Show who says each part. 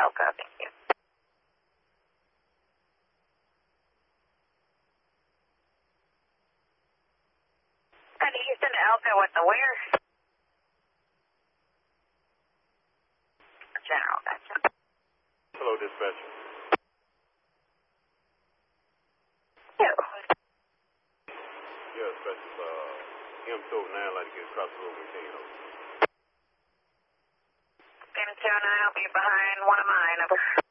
Speaker 1: Delta. Thank you. And Houston to Alpha with the where? General, gotcha.
Speaker 2: Hello, dispatcher.
Speaker 1: Two.
Speaker 2: Yeah, dispatcher. M209, I'd like to get across the road with you.
Speaker 1: M209, I'll be behind one of mine. Over.